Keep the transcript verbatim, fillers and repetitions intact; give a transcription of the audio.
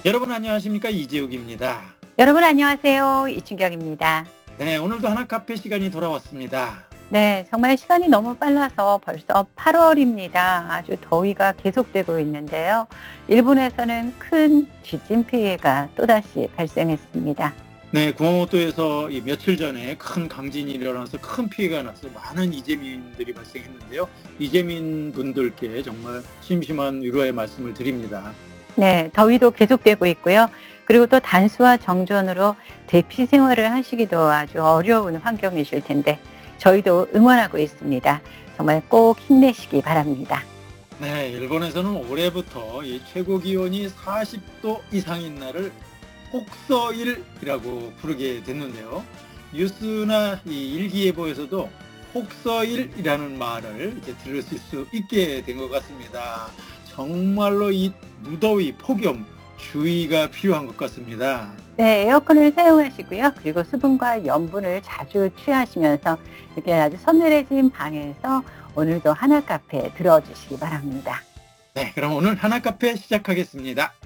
여러분 안녕하십니까? 이재욱입니다. 여러분 안녕하세요. 이춘경입니다. 네, 오늘도 하나 카페 시간이 돌아왔습니다. 네, 정말 시간이 너무 빨라서 벌써 팔월입니다. 아주 더위가 계속되고 있는데요. 일본에서는 큰 지진 피해가 또다시 발생했습니다. 네, 구마모토에서 이 며칠 전에 큰 강진이 일어나서 큰 피해가 나서 많은 이재민들이 발생했는데요. 이재민 분들께 정말 심심한 위로의 말씀을 드립니다. 네, 더위도 계속되고 있고요. 그리고 또 단수와 정전으로 대피 생활을 하시기도 아주 어려운 환경이실 텐데 저희도 응원하고 있습니다. 정말 꼭 힘내시기 바랍니다. 네, 일본에서는 올해부터 이 최고 기온이 사십 도 이상인 날을 혹서일이라고 부르게 됐는데요. 뉴스나 이 일기예보에서도 혹서일이라는 말을 이제 들을 수 있게 된 것 같습니다. 정말로 이 무더위, 폭염, 주의가 필요한 것 같습니다. 네, 에어컨을 사용하시고요. 그리고 수분과 염분을 자주 취하시면서 이렇게 아주 서늘해진 방에서 오늘도 하나 카페 들어주시기 바랍니다. 네, 그럼 오늘 하나 카페 시작하겠습니다.